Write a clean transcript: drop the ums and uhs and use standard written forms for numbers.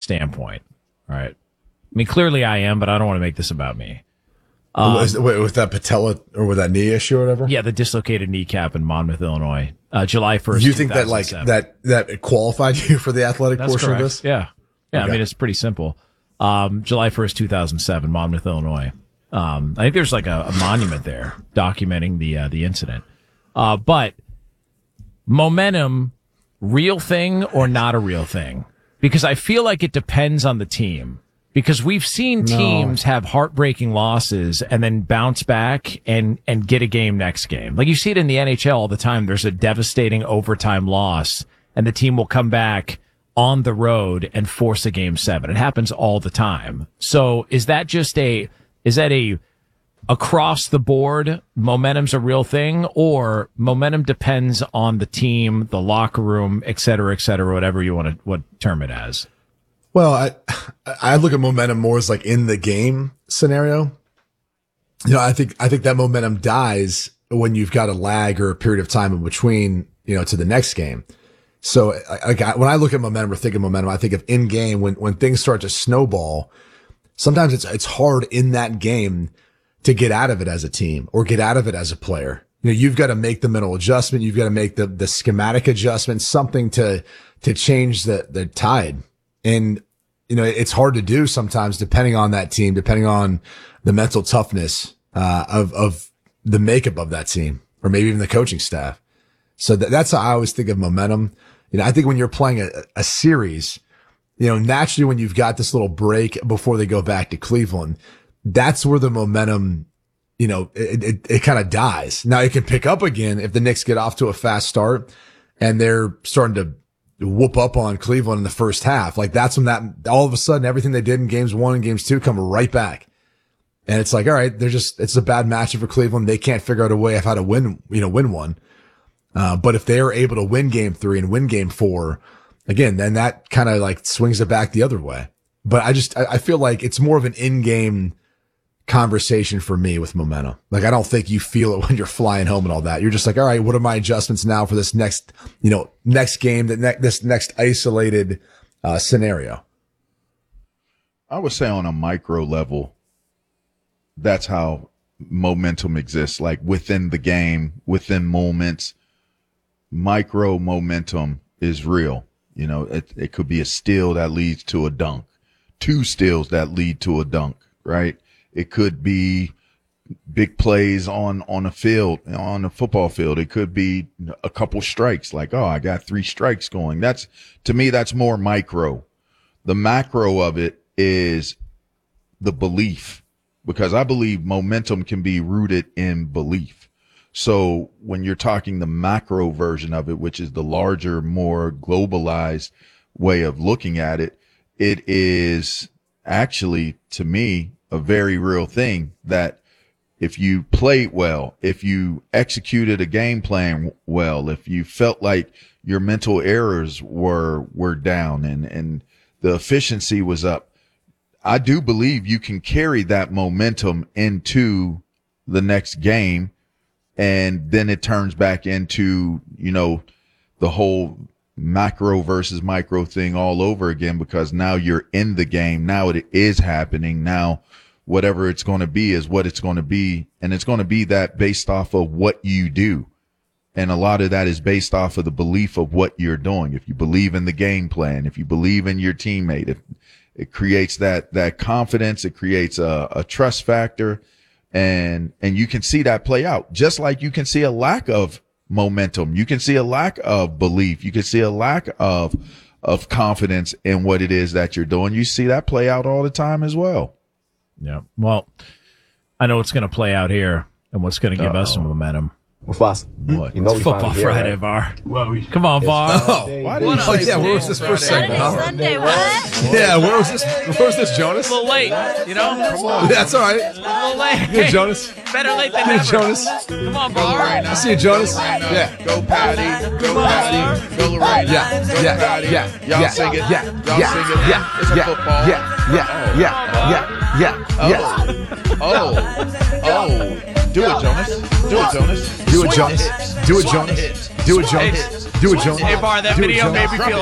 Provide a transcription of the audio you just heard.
standpoint. All right. I mean, clearly I am, but I don't want to make this about me. With that patella or with that knee issue or whatever? Yeah, the dislocated kneecap in Monmouth, Illinois, July 1st. You think that that qualified you for the athletic portion correct. of this? Yeah. Yeah. Okay. I mean, it's pretty simple. July 1st, 2007, Monmouth, Illinois. I think there's like a monument there documenting the incident. But momentum, real thing or not a real thing? Because I feel like it depends on the team. Because we've seen teams have heartbreaking losses and then bounce back and get a game next game. Like you see it in the NHL all the time. There's a devastating overtime loss and the team will come back on the road and force a game 7. It happens all the time. So is that a across the board momentum's a real thing, or momentum depends on the team, the locker room, et cetera, whatever you want to term it as? Well, I look at momentum more as like in the game scenario. You know, I think that momentum dies when you've got a lag or a period of time in between, you know, to the next game. So when I look at momentum or think of momentum, I think of in game when things start to snowball. Sometimes it's hard in that game to get out of it as a team or get out of it as a player. You know, you've got to make the mental adjustment. You've got to make the schematic adjustment, something to change the tide. And, you know, it's hard to do sometimes depending on that team, depending on the mental toughness, of the makeup of that team or maybe even the coaching staff. So that's how I always think of momentum. You know, I think when you're playing a series, you know, naturally when you've got this little break before they go back to Cleveland, that's where the momentum, you know, it kind of dies. Now it can pick up again if the Knicks get off to a fast start and they're starting to whoop up on Cleveland in the first half. Like that's when that all of a sudden everything they did in games 1 and games 2 come right back. And it's like, all right, it's a bad matchup for Cleveland. They can't figure out a way of how to win one. But if they are able to win game 3 and win game 4, again, then that kind of like swings it back the other way. But I feel like it's more of an in-game conversation for me with momentum. Like, I don't think you feel it when you're flying home and all that. You're just like, all right, what are my adjustments now for this next game, this next isolated, scenario? I would say on a micro level, that's how momentum exists. Like within the game, within moments, micro momentum is real. You know, it could be a steal that leads to a dunk, 2 steals that lead to a dunk, right? It could be big plays on a field, on a football field. It could be a couple strikes, like, oh, I got 3 strikes going. To me, that's more micro. The macro of it is the belief, because I believe momentum can be rooted in belief. So when you're talking the macro version of it, which is the larger, more globalized way of looking at it, it is actually, to me, a very real thing that if you played well, if you executed a game plan well, if you felt like your mental errors were down and the efficiency was up, I do believe you can carry that momentum into the next game. And then it turns back into, you know, the whole macro versus micro thing all over again, because now you're in the game. Now it is happening. Now, whatever it's going to be is what it's going to be. And it's going to be that based off of what you do. And a lot of that is based off of the belief of what you're doing. If you believe in the game plan, if you believe in your teammate, it creates that confidence, it creates a trust factor. And you can see that play out, just like you can see a lack of momentum. You can see a lack of belief. You can see a lack of confidence in what it is that you're doing. You see that play out all the time as well. Yeah. Well, I know what's going to play out here and what's going to give us some momentum. What's boss? What? You know It's Football Friday, right? Var. Well, Come on, Var. Why did you say yeah, where was this first segment? Sunday, what? Yeah, where was this, Jonas? A little late, you know? Come on. That's all right. A little late. Yeah, Jonas. Better late than Yeah, never. Jonas. Come on, Var. I see you, Jonas. Yeah. Go Patty. Go Patty. Go Lorraine. Yeah. Go Yeah. Patty. Yeah. Y'all Yeah. sing it. Yeah. Y'all Yeah. sing it. Yeah. It's a Yeah. football. Yeah. Do it, Jonas. Do it, Jonas. Do it, Jonas. Do it, Jonas. Do it, Jonas. Do it, Jonas. Hey, Var, that Do it, video Jonas. made me feel